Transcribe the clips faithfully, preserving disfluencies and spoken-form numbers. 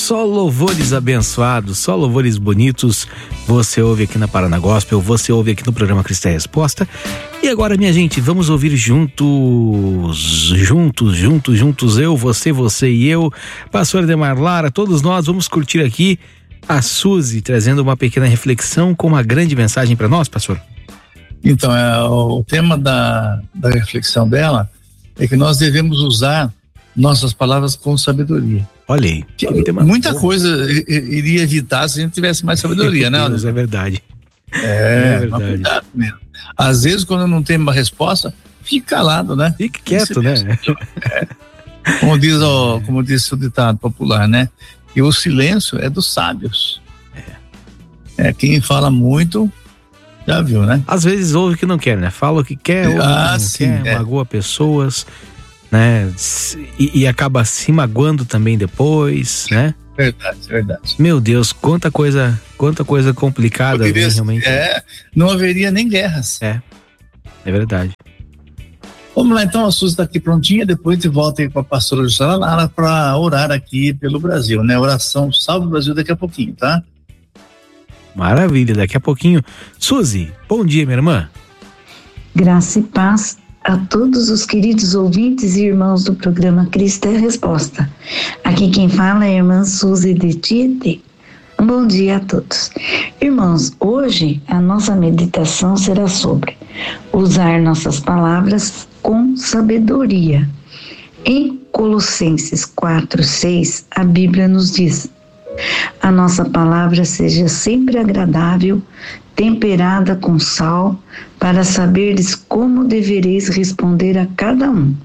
Só louvores abençoados, só louvores bonitos você ouve aqui na Paraná Gospel, você ouve aqui no programa Cristo é Resposta. E agora, minha gente, vamos ouvir juntos, juntos, juntos, juntos, eu, você, você e eu, pastor Ademar Lara, todos nós vamos curtir aqui a Suzy trazendo uma pequena reflexão com uma grande mensagem para nós, pastor. Então, é, o tema da, da reflexão dela é que nós devemos usar nossas palavras com sabedoria. Olha aí. Que, muita boa. coisa iria evitar se a gente tivesse mais sabedoria, né? Deus, é verdade. É, é verdade. Cuidado mesmo. Às vezes, quando não tem uma resposta, fique calado, né? Fique quieto, né? É. Como diz o, como diz o ditado popular, né? Que o silêncio é dos sábios. É. É, quem fala muito, já viu, né? Às vezes ouve o que não quer, né? Fala o que quer, ouve ah, o que não sim, quer, é. magoa pessoas, né? E, e acaba se magoando também depois, né? Verdade, verdade. Meu Deus, quanta coisa, quanta coisa complicada, Poderia, né, realmente. É, não haveria nem guerras. É, é verdade. Vamos lá, então, a Suzy está aqui prontinha, depois a gente volta aí com a pastora Jussara Lara para orar aqui pelo Brasil, né? Oração Salve o Brasil daqui a pouquinho, tá? Maravilha, daqui a pouquinho. Suzy, bom dia, minha irmã. Graça e paz a todos os queridos ouvintes e irmãos do programa Cristo é Resposta. Aqui quem fala é a irmã Suzy de Tietê. Um bom dia a todos. Irmãos, hoje a nossa meditação será sobre usar nossas palavras com sabedoria. Em Colossenses quatro, seis, a Bíblia nos diz: a nossa palavra seja sempre agradável, temperada com sal, para saberes como devereis responder a cada um.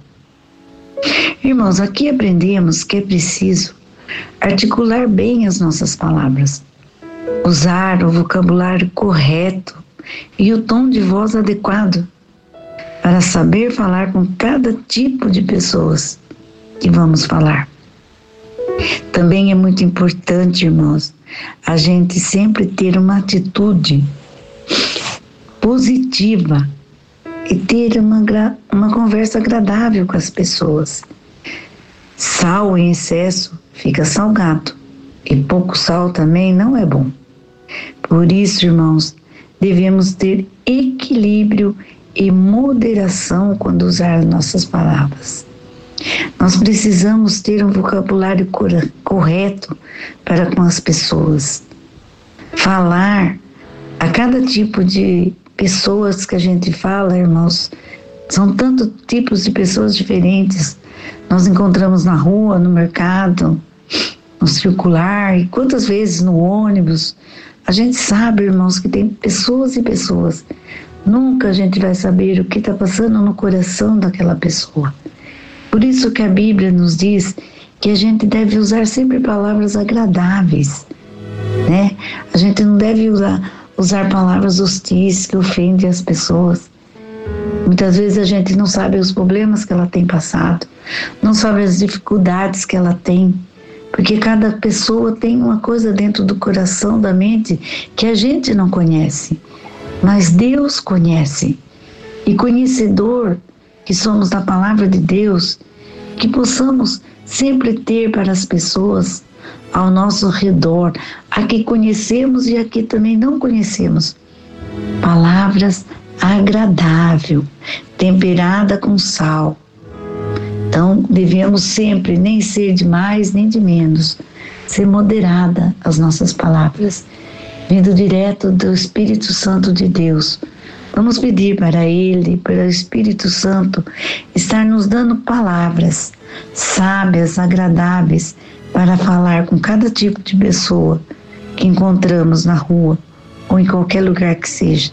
Irmãos, aqui aprendemos que é preciso articular bem as nossas palavras, usar o vocabulário correto e o tom de voz adequado, para saber falar com cada tipo de pessoas que vamos falar. Também é muito importante, irmãos, a gente sempre ter uma atitude positiva e ter uma, uma conversa agradável com as pessoas. Sal em excesso fica salgado e pouco sal também não é bom. Por isso, irmãos, devemos ter equilíbrio e moderação quando usar nossas palavras. Nós precisamos ter um vocabulário correto para com as pessoas. Falar a cada tipo de pessoas que a gente fala, irmãos, são tantos tipos de pessoas diferentes. Nós encontramos na rua, no mercado, no circular, e quantas vezes no ônibus. A gente sabe, irmãos, que tem pessoas e pessoas. Nunca a gente vai saber o que está passando no coração daquela pessoa. Por isso que a Bíblia nos diz que a gente deve usar sempre palavras agradáveis, né? A gente não deve usar, usar palavras hostis que ofendem as pessoas. Muitas vezes a gente não sabe os problemas que ela tem passado, não sabe as dificuldades que ela tem, porque cada pessoa tem uma coisa dentro do coração, da mente, que a gente não conhece, mas Deus conhece. E conhecedor que somos da palavra de Deus, que possamos sempre ter para as pessoas ao nosso redor, a que conhecemos e a que também não conhecemos, palavras agradável, temperada com sal. Então, devemos sempre nem ser de mais nem de menos, ser moderada as nossas palavras, vindo direto do Espírito Santo de Deus. Vamos pedir para Ele, para o Espírito Santo, estar nos dando palavras sábias, agradáveis, para falar com cada tipo de pessoa que encontramos na rua ou em qualquer lugar que seja.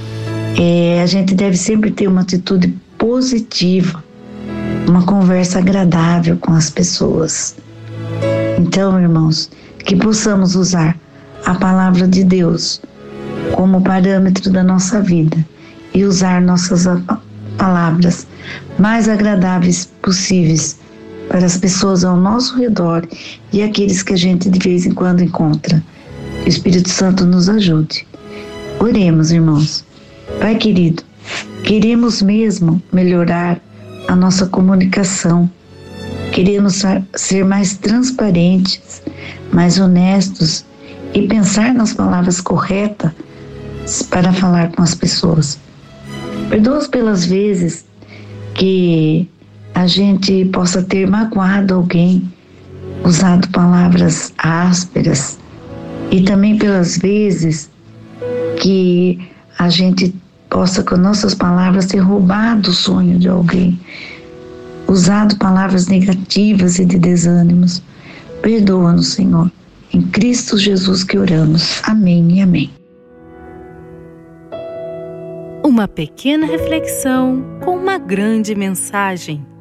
É, a gente deve sempre ter uma atitude positiva, uma conversa agradável com as pessoas. Então, irmãos, que possamos usar a palavra de Deus como parâmetro da nossa vida e usar nossas palavras mais agradáveis possíveis para as pessoas ao nosso redor e aqueles que a gente de vez em quando encontra. Que o Espírito Santo nos ajude. Oremos, irmãos. Pai querido, queremos mesmo melhorar a nossa comunicação. Queremos ser mais transparentes, mais honestos e pensar nas palavras corretas para falar com as pessoas. Perdoa-os pelas vezes que a gente possa ter magoado alguém, usado palavras ásperas, e também pelas vezes que a gente possa com nossas palavras ter roubado o sonho de alguém, usado palavras negativas e de desânimos. Perdoa-nos, Senhor. Em Cristo Jesus que oramos. Amém e amém. Uma pequena reflexão com uma grande mensagem.